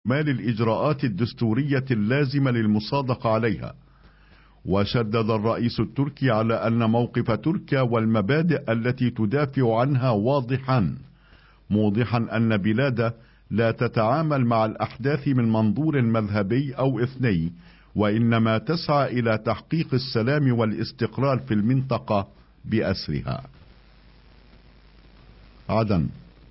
مال الإجراءات الدستورية اللازمة للمصادقة عليها. وشدد الرئيس التركي على أن موقف تركيا والمبادئ التي تدافع عنها واضحا، موضحا أن بلاده لا تتعامل مع الأحداث من منظور مذهبي أو إثني، وإنما تسعى إلى تحقيق السلام والاستقرار في المنطقة بأسرها. عدن.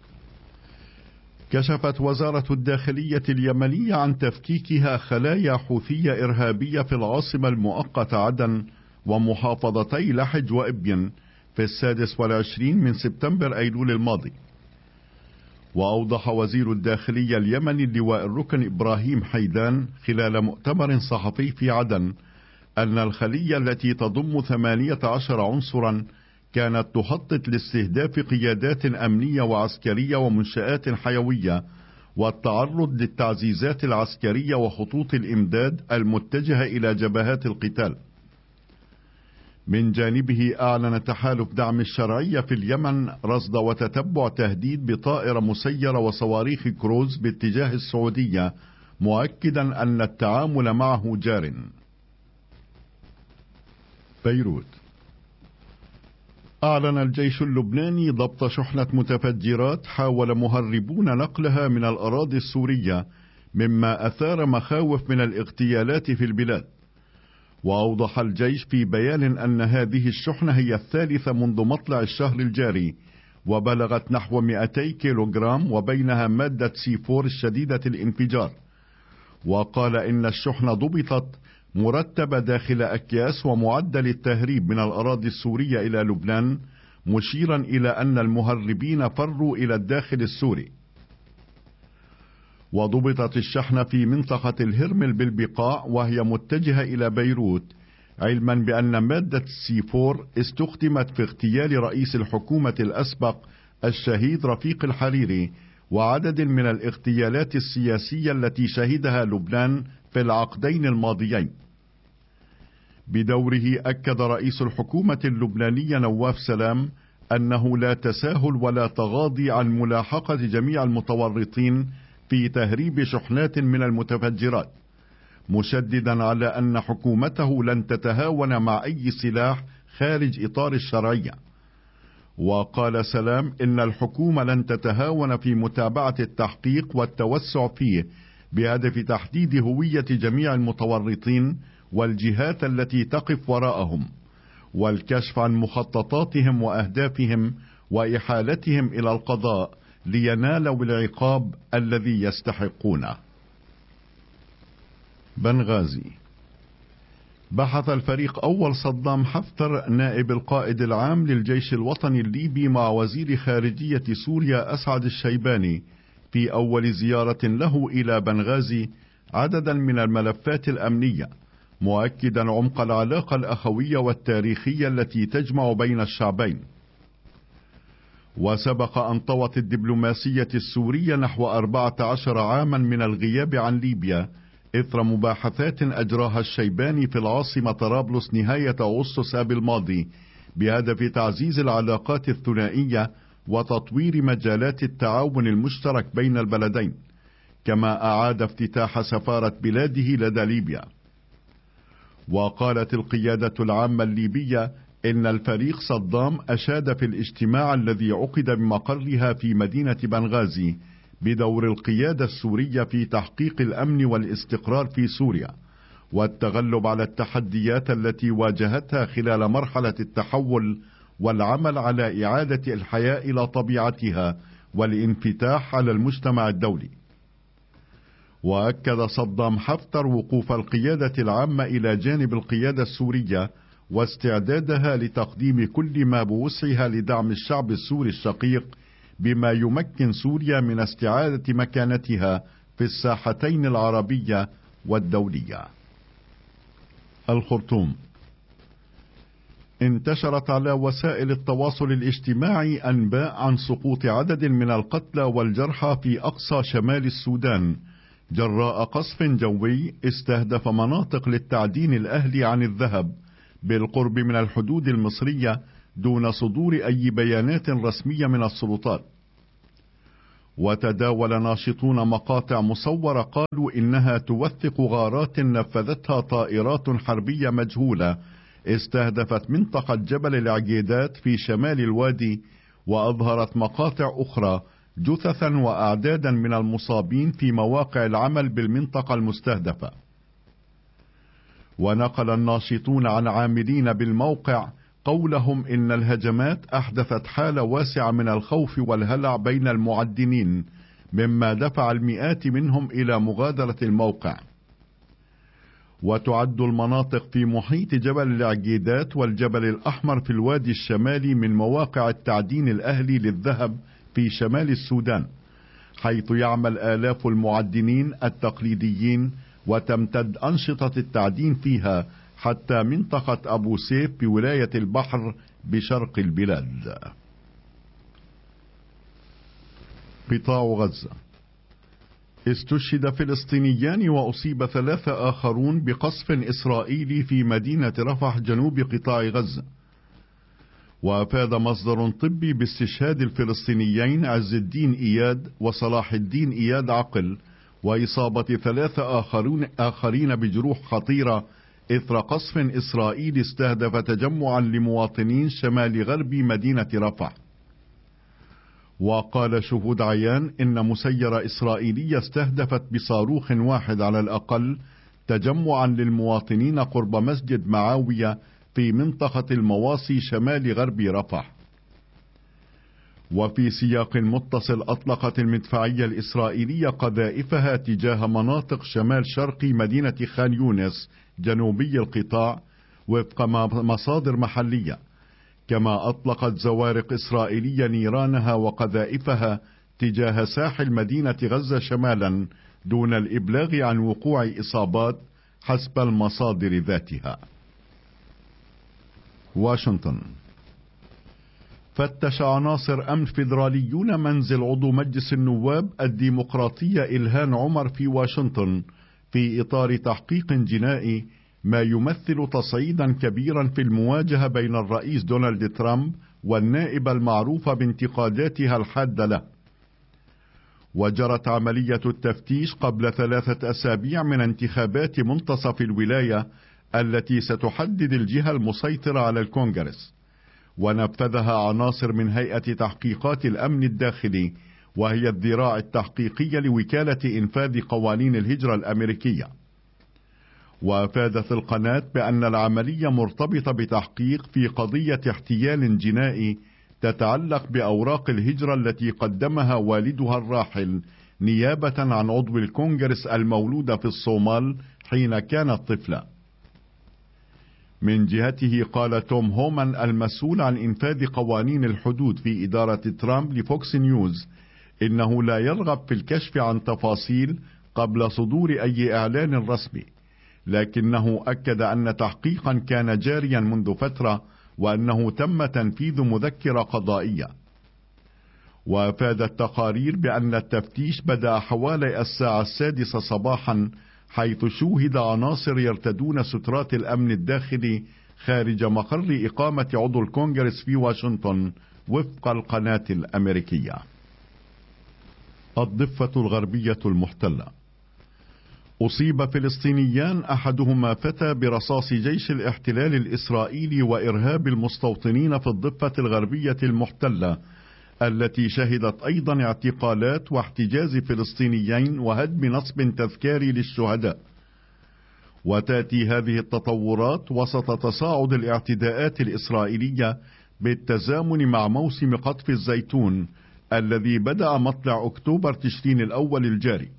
كشفت وزارة الداخلية اليمنية عن تفكيكها خلايا حوثية إرهابية في العاصمة المؤقتة عدن ومحافظتي لحج وإبين في 26 من سبتمبر أيلول الماضي. وأوضح وزير الداخلية اليمني اللواء الركن إبراهيم حيدان خلال مؤتمر صحفي في عدن أن الخلية التي تضم 18 عنصرا كانت تخطط لاستهداف قيادات أمنية وعسكرية ومنشآت حيوية والتعرض للتعزيزات العسكرية وخطوط الإمداد المتجهة إلى جبهات القتال. من جانبه أعلن تحالف دعم الشرعية في اليمن رصد وتتبع تهديد بطائرة مسيرة وصواريخ كروز باتجاه السعودية، مؤكدا أن التعامل معه جار. بيروت. أعلن الجيش اللبناني ضبط شحنة متفجرات حاول مهربون نقلها من الأراضي السورية، مما أثار مخاوف من الاغتيالات في البلاد. وأوضح الجيش في بيان أن هذه الشحنة هي الثالثة منذ مطلع الشهر الجاري، وبلغت نحو 200 كيلوغرام، وبينها مادة C4 الشديدة الانفجار. وقال إن الشحنة ضبطت مرتبة داخل أكياس ومعدل التهريب من الأراضي السورية إلى لبنان، مشيرا إلى أن المهربين فروا إلى الداخل السوري. وضبطت الشحنة في منطقة الهرمل بالبقاع وهي متجهة إلى بيروت، علما بأن مادة C4 استخدمت في اغتيال رئيس الحكومة الأسبق الشهيد رفيق الحريري وعدد من الاغتيالات السياسية التي شهدها لبنان في العقدين الماضيين. بدوره أكد رئيس الحكومة اللبنانية نواف سلام أنه لا تساهل ولا تغاضي عن ملاحقة جميع المتورطين في تهريب شحنات من المتفجرات، مشددا على أن حكومته لن تتهاون مع أي سلاح خارج إطار الشرعية. وقال سلام إن الحكومة لن تتهاون في متابعة التحقيق والتوسع فيه بهدف تحديد هوية جميع المتورطين والجهات التي تقف وراءهم، والكشف عن مخططاتهم وأهدافهم وإحالتهم إلى القضاء لينالوا العقاب الذي يستحقونه. بنغازي. بحث الفريق أول صدام حفتر نائب القائد العام للجيش الوطني الليبي مع وزير خارجية سوريا أسعد الشيباني في أول زيارة له إلى بنغازي عددا من الملفات الأمنية، مؤكدا عمق العلاقة الأخوية والتاريخية التي تجمع بين الشعبين. وسبق أن طوت الدبلوماسية السورية نحو 14 عاما من الغياب عن ليبيا إثر مباحثات أجراها الشيباني في العاصمة طرابلس نهاية أغسطس الماضي بهدف تعزيز العلاقات الثنائية وتطوير مجالات التعاون المشترك بين البلدين، كما أعاد افتتاح سفارة بلاده لدى ليبيا. وقالت القيادة العامة الليبية إن الفريق صدام أشاد في الاجتماع الذي عقد بمقرها في مدينة بنغازي بدور القيادة السورية في تحقيق الأمن والاستقرار في سوريا والتغلب على التحديات التي واجهتها خلال مرحلة التحول، والعمل على إعادة الحياة إلى طبيعتها والانفتاح على المجتمع الدولي. وأكد صدام حفتر وقوف القيادة العامة إلى جانب القيادة السورية واستعدادها لتقديم كل ما بوسعها لدعم الشعب السوري الشقيق بما يمكن سوريا من استعادة مكانتها في الساحتين العربية والدولية. الخرطوم. انتشرت على وسائل التواصل الاجتماعي أنباء عن سقوط عدد من القتلى والجرحى في أقصى شمال السودان جراء قصف جوي استهدف مناطق للتعدين الأهلي عن الذهب بالقرب من الحدود المصرية دون صدور أي بيانات رسمية من السلطات. وتداول ناشطون مقاطع مصورة قالوا إنها توثق غارات نفذتها طائرات حربية مجهولة استهدفت منطقة جبل العقيدات في شمال الوادي، وأظهرت مقاطع أخرى جثثا وأعدادا من المصابين في مواقع العمل بالمنطقة المستهدفة. ونقل الناشطون عن عاملين بالموقع قولهم إن الهجمات أحدثت حالة واسعة من الخوف والهلع بين المعدنين، مما دفع المئات منهم إلى مغادرة الموقع. وتعد المناطق في محيط جبل العقيدات والجبل الأحمر في الوادي الشمالي من مواقع التعدين الأهلي للذهب في شمال السودان، حيث يعمل آلاف المعدنين التقليديين، وتمتد أنشطة التعدين فيها حتى منطقة أبو سيف بولاية البحر بشرق البلاد. قطاع غزة: استشهد فلسطينيان وأصيب 3 آخرون بقصف إسرائيلي في مدينة رفح جنوب قطاع غزة. وأفاد مصدر طبي باستشهاد الفلسطينيين عز الدين إياد وصلاح الدين إياد عقل، وإصابة 3 آخرين بجروح خطيرة إثر قصف إسرائيلي استهدف تجمعا لمواطنين شمال غرب مدينة رفح. وقال شهود عيان إن مسيرة إسرائيلية استهدفت بصاروخ واحد على الأقل تجمعا للمواطنين قرب مسجد معاوية في منطقة المواصي شمال غرب رفح. وفي سياق متصل أطلقت المدفعية الإسرائيلية قذائفها تجاه مناطق شمال شرق مدينة خان يونس جنوبي القطاع وفق مصادر محلية، كما أطلقت زوارق إسرائيلية نيرانها وقذائفها تجاه ساحل مدينة غزة شمالا دون الإبلاغ عن وقوع إصابات حسب المصادر ذاتها. واشنطن: فتش عناصر أمن فيدراليون منزل عضو مجلس النواب الديمقراطية إلهام عمر في واشنطن في إطار تحقيق جنائي، ما يمثل تصعيدا كبيرا في المواجهة بين الرئيس دونالد ترامب والنائبة المعروفة بانتقاداتها الحادة له. وجرت عملية التفتيش قبل 3 أسابيع من انتخابات منتصف الولاية التي ستحدد الجهة المسيطرة على الكونغرس، ونفذها عناصر من هيئة تحقيقات الأمن الداخلي، وهي الذراع التحقيقية لوكالة إنفاذ قوانين الهجرة الأمريكية. وأفادت القناة بأن العملية مرتبطة بتحقيق في قضية احتيال جنائي تتعلق بأوراق الهجرة التي قدمها والدها الراحل نيابة عن عضو الكونغرس المولودة في الصومال حين كانت طفلة. من جهته قال توم هومان المسؤول عن إنفاذ قوانين الحدود في إدارة ترامب لفوكس نيوز إنه لا يرغب في الكشف عن تفاصيل قبل صدور أي إعلان رسمي، لكنه أكد أن تحقيقا كان جاريا منذ فترة وأنه تم تنفيذ مذكرة قضائية. وأفادت تقارير بأن التفتيش بدأ حوالي 6:00 صباحا، حيث شوهد عناصر يرتدون سترات الأمن الداخلي خارج مقر إقامة عضو الكونغرس في واشنطن وفق القناة الأمريكية. الضفة الغربية المحتلة: أصيب فلسطينيان أحدهما فتى برصاص جيش الاحتلال الإسرائيلي وإرهاب المستوطنين في الضفة الغربية المحتلة، التي شهدت أيضا اعتقالات واحتجاز فلسطينيين وهدم نصب تذكاري للشهداء. وتأتي هذه التطورات وسط تصاعد الاعتداءات الإسرائيلية بالتزامن مع موسم قطف الزيتون الذي بدأ مطلع أكتوبر تشرين الأول الجاري.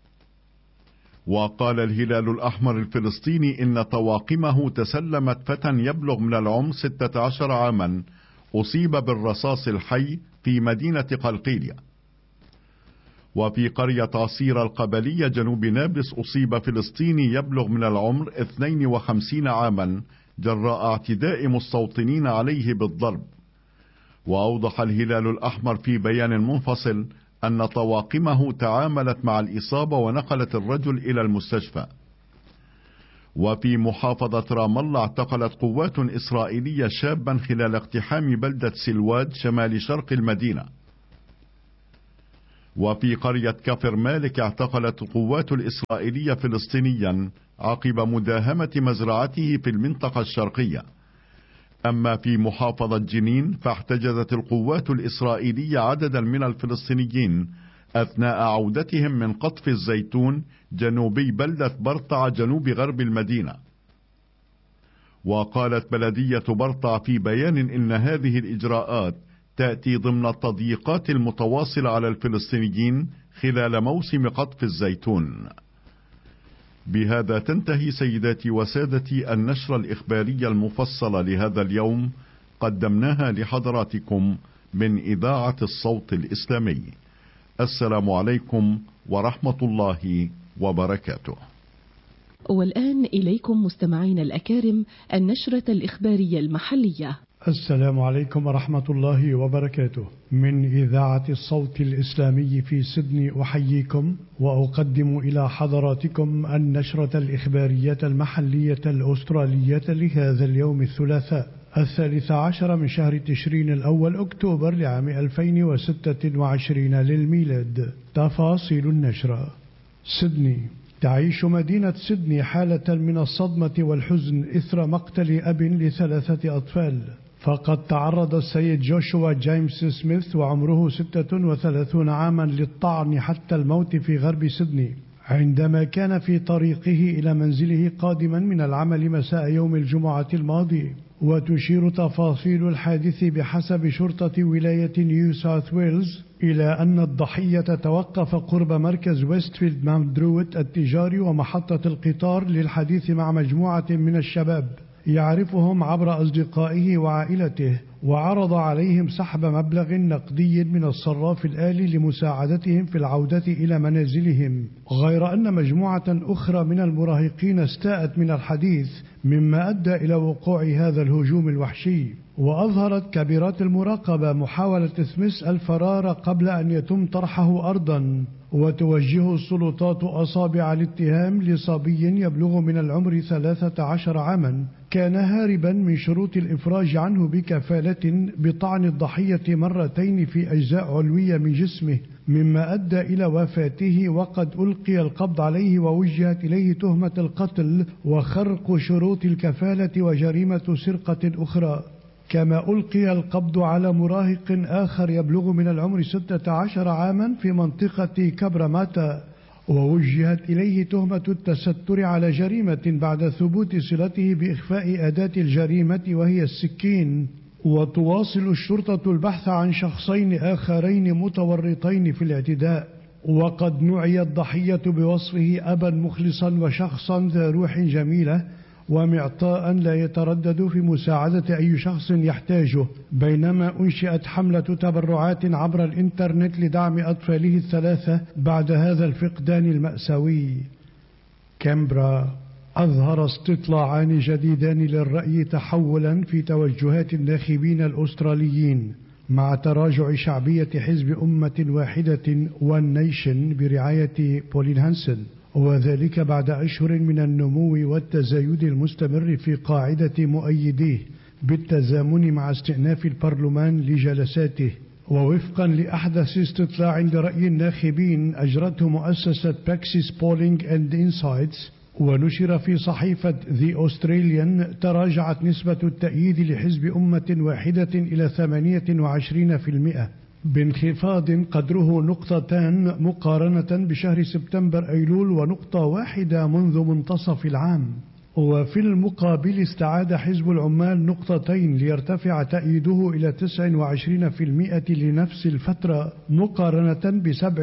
وقال الهلال الأحمر الفلسطيني إن طواقمه تسلمت فتى يبلغ من العمر 16 عاما أصيب بالرصاص الحي في مدينة قلقيلية. وفي قرية عصير القبلية جنوب نابلس أصيب فلسطيني يبلغ من العمر 52 عاما جراء اعتداء مستوطنين عليه بالضرب. وأوضح الهلال الأحمر في بيان منفصل أن طواقمه تعاملت مع الإصابة ونقلت الرجل إلى المستشفى. وفي محافظة رام الله اعتقلت قوات إسرائيلية شابا خلال اقتحام بلدة سلواد شمال شرق المدينة. وفي قرية كفر مالك اعتقلت القوات الإسرائيلية فلسطينيا عقب مداهمة مزرعته في المنطقة الشرقية. أما في محافظة جنين فاحتجزت القوات الإسرائيلية عددا من الفلسطينيين أثناء عودتهم من قطف الزيتون جنوبي بلدة برطع جنوب غرب المدينة. وقالت بلدية برطع في بيان إن هذه الإجراءات تأتي ضمن التضييقات المتواصلة على الفلسطينيين خلال موسم قطف الزيتون. بهذا تنتهي سيداتي وسادتي النشرة الإخبارية المفصلة لهذا اليوم، قدمناها لحضراتكم من إذاعة الصوت الإسلامي. السلام عليكم ورحمة الله وبركاته. والآن إليكم مستمعين الأكارم النشرة الإخبارية المحلية. السلام عليكم ورحمة الله وبركاته. من إذاعة الصوت الإسلامي في سيدني أحييكم وأقدم إلى حضراتكم النشرة الإخبارية المحلية الأسترالية لهذا اليوم الثلاثاء 13 من شهر تشرين الأول أكتوبر لعام 2026 للميلاد. تفاصيل النشرة. سيدني. تعيش مدينة سيدني حالة من الصدمة والحزن إثر مقتل أب ل3 أطفال. فقد تعرض السيد جوشوا جيمس سميث وعمره 36 عاما للطعن حتى الموت في غرب سيدني عندما كان في طريقه إلى منزله قادما من العمل مساء يوم الجمعة الماضي. وتشير تفاصيل الحادث بحسب شرطة ولاية نيو ساوث ويلز إلى أن الضحية توقف قرب مركز ويستفيلد ماونت درويت التجاري ومحطة القطار للحديث مع مجموعة من الشباب يعرفهم عبر أصدقائه وعائلته، وعرض عليهم سحب مبلغ نقدي من الصراف الآلي لمساعدتهم في العودة إلى منازلهم، غير أن مجموعة أخرى من المراهقين استاءت من الحديث مما أدى إلى وقوع هذا الهجوم الوحشي. وأظهرت كاميرات المراقبة محاولة سميث الفرار قبل أن يتم طرحه أرضا، وتوجه السلطات أصابع الاتهام لصبي يبلغ من العمر 13 عاما كان هاربا من شروط الإفراج عنه بكفالة بطعن الضحية مرتين في أجزاء علوية من جسمه، مما أدى إلى وفاته، وقد ألقي القبض عليه ووجهت إليه تهمة القتل وخرق شروط الكفالة وجريمة سرقة أخرى. كما ألقي القبض على مراهق آخر يبلغ من العمر 16 عاما في منطقة كابراماتا، ووجهت إليه تهمة التستر على جريمة بعد ثبوت صلته بإخفاء أداة الجريمة وهي السكين. وتواصل الشرطة البحث عن شخصين آخرين متورطين في الاعتداء، وقد نعي الضحية بوصفه أبا مخلصا وشخصا ذا روح جميلة ومعطاء لا يتردد في مساعدة أي شخص يحتاجه، بينما أنشئت حملة تبرعات عبر الإنترنت لدعم أطفاله ال3 بعد هذا الفقدان المأساوي. كامبرا. أظهر استطلاعان جديدان للرأي تحولا في توجهات الناخبين الأستراليين مع تراجع شعبية حزب أمة واحدة ون نيشن برعاية بولين هانسن، وذلك بعد أشهر من النمو والتزايد المستمر في قاعدة مؤيديه بالتزامن مع استئناف البرلمان لجلساته. ووفقا لأحدث استطلاع لرأي الناخبين أجرته مؤسسة باكسيس بولينج أند إنسايتس ونشر في صحيفة The Australian، تراجعت نسبة التأييد لحزب أمة واحدة إلى 28%، بانخفاض قدره 2 مقارنة بشهر سبتمبر أيلول و1 منذ منتصف العام. وفي المقابل استعاد حزب العمال 2 ليرتفع تأييده إلى 29% لنفس الفترة مقارنة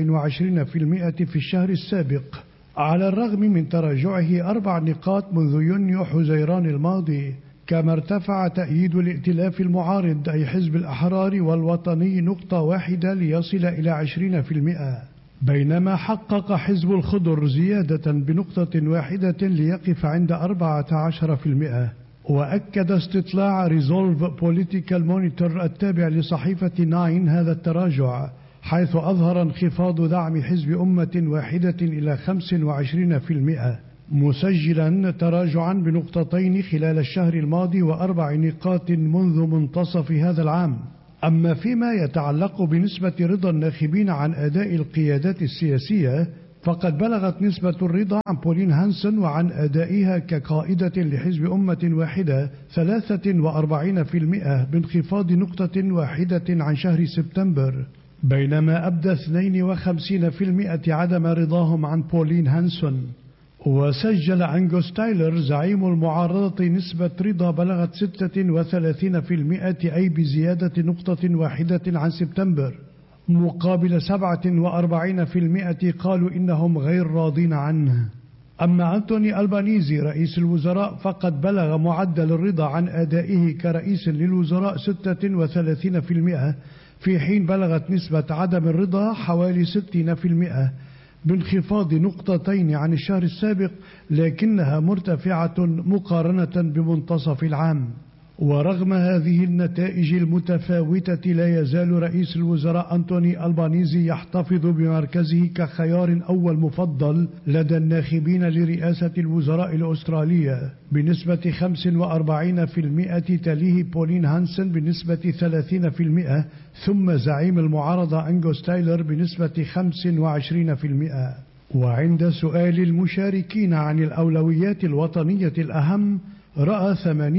ب27% في الشهر السابق، على الرغم من تراجعه 4 نقاط منذ يونيو حزيران الماضي. كما ارتفع تأييد الائتلاف المعارض أي حزب الأحرار والوطني 1 ليصل إلى 20%، بينما حقق حزب الخضر زيادة ب1 ليقف عند 14%. وأكد استطلاع ريزولف بوليتيكال مونيتور التابع لصحيفة 9 هذا التراجع، حيث أظهر انخفاض دعم حزب أمة واحدة إلى 25%، مسجلا تراجعا ب2 خلال الشهر الماضي و4 نقاط منذ منتصف هذا العام. أما فيما يتعلق بنسبة رضا الناخبين عن أداء القيادات السياسية، فقد بلغت نسبة الرضا عن بولين هانسن وعن أدائها كقائدة لحزب أمة واحدة 43% بانخفاض نقطة واحدة عن شهر سبتمبر، بينما أبدى 52% عدم رضاهم عن بولين هانسن. وسجل أنغوس تايلر زعيم المعارضة نسبة رضا بلغت 36%، أي بزيادة نقطة واحدة عن سبتمبر، مقابل 47% قالوا إنهم غير راضين عنه. أما أنتوني ألبانيزي رئيس الوزراء فقد بلغ معدل الرضا عن أدائه كرئيس للوزراء 36%، في حين بلغت نسبة عدم الرضا حوالي 60%، بانخفاض نقطتين عن الشهر السابق، لكنها مرتفعة مقارنة بمنتصف العام. ورغم هذه النتائج المتفاوتة لا يزال رئيس الوزراء أنتوني ألبانيزي يحتفظ بمركزه كخيار أول مفضل لدى الناخبين لرئاسة الوزراء الأسترالية بنسبة 45%، تليه بولين هانسن بنسبة 30%، ثم زعيم المعارضة أنغوس تايلر بنسبة 25%. وعند سؤال المشاركين عن الأولويات الوطنية الأهم، رأى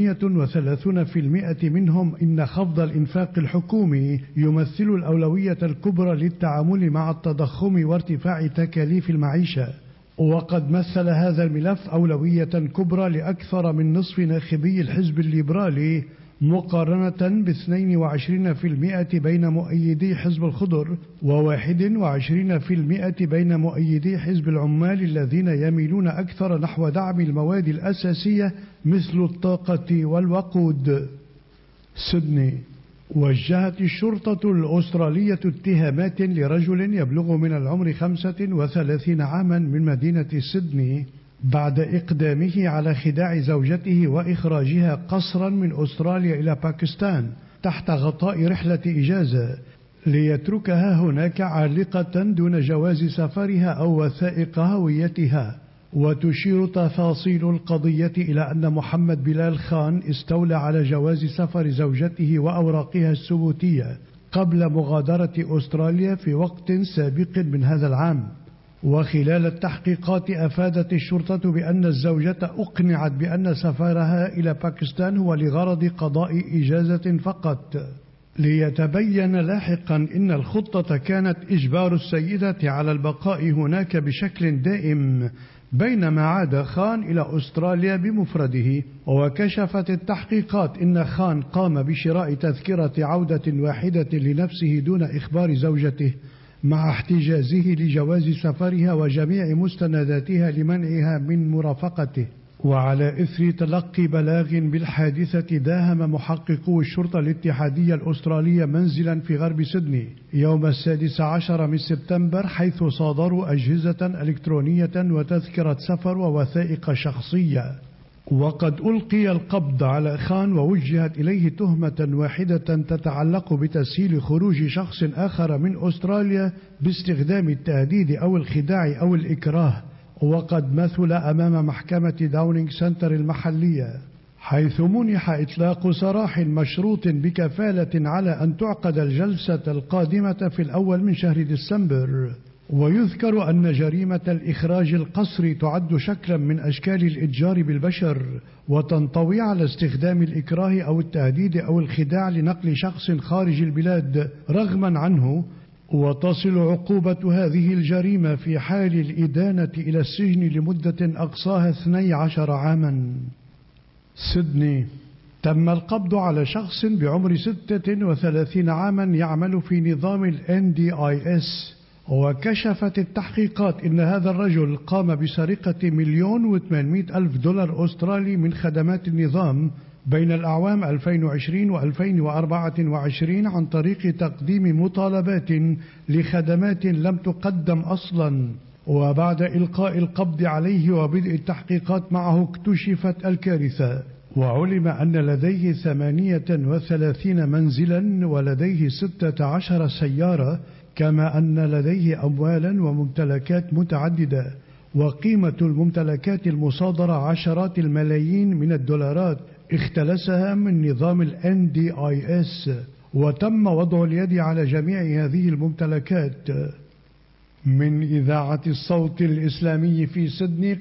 38% منهم إن خفض الإنفاق الحكومي يمثل الأولوية الكبرى للتعامل مع التضخم وارتفاع تكاليف المعيشة، وقد مثل هذا الملف أولوية كبرى لأكثر من نصف ناخبي الحزب الليبرالي، مقارنة ب22% بين مؤيدي حزب الخضر و21% بين مؤيدي حزب العمال الذين يميلون أكثر نحو دعم المواد الأساسية مثل الطاقة والوقود. سيدني. وجهت الشرطة الأسترالية اتهامات لرجل يبلغ من العمر 35 عاما من مدينة سيدني بعد إقدامه على خداع زوجته وإخراجها قسرا من أستراليا إلى باكستان تحت غطاء رحلة إجازة، ليتركها هناك عالقة دون جواز سفرها أو وثائق هويتها. وتشير تفاصيل القضية إلى أن محمد بلال خان استولى على جواز سفر زوجته وأوراقها الثبوتية قبل مغادرة أستراليا في وقت سابق من هذا العام. وخلال التحقيقات أفادت الشرطة بأن الزوجة أقنعت بأن سفرها إلى باكستان هو لغرض قضاء إجازة فقط، ليتبين لاحقا أن الخطة كانت إجبار السيدة على البقاء هناك بشكل دائم، بينما عاد خان إلى أستراليا بمفرده. وكشفت التحقيقات أن خان قام بشراء تذكرة عودة واحدة لنفسه دون إخبار زوجته، مع احتجازه لجواز سفرها وجميع مستنداتها لمنعها من مرافقته. وعلى إثر تلقي بلاغ بالحادثة، داهم محققو الشرطة الاتحادية الأسترالية منزلا في غرب سيدني يوم 16 من سبتمبر، حيث صادروا أجهزة إلكترونية وتذكرة سفر ووثائق شخصية. وقد ألقي القبض على خان ووجهت إليه تهمة واحدة تتعلق بتسهيل خروج شخص آخر من أستراليا باستخدام التهديد أو الخداع أو الإكراه. وقد مثل أمام محكمة داونينغ سنتر المحلية، حيث منح إطلاق سراح مشروط بكفالة على أن تعقد الجلسة القادمة في الأول من شهر ديسمبر. ويذكر أن جريمة الإخراج القسري تعد شكلا من أشكال الإتجار بالبشر، وتنطوي على استخدام الإكراه أو التهديد أو الخداع لنقل شخص خارج البلاد رغما عنه، وتصل عقوبة هذه الجريمة في حال الإدانة إلى السجن لمدة أقصاها 12 عاما. سيدني. تم القبض على شخص بعمر 36 عاما يعمل في نظام ال NDIS. وكشفت التحقيقات أن هذا الرجل قام بسرقة $1,800,000 أسترالي من خدمات النظام بين الأعوام 2020 و2024 عن طريق تقديم مطالبات لخدمات لم تقدم أصلا. وبعد إلقاء القبض عليه وبدء التحقيقات معه، اكتشفت الكارثة، وعلم أن لديه 38 منزلا ولديه 16 سيارة، كما أن لديه أموالا وممتلكات متعددة، وقيمة الممتلكات المصادرة عشرات الملايين من الدولارات اختلسها من نظام ال NDIS. وتم وضع اليد على جميع هذه الممتلكات. من إذاعة الصوت الإسلامي في سيدني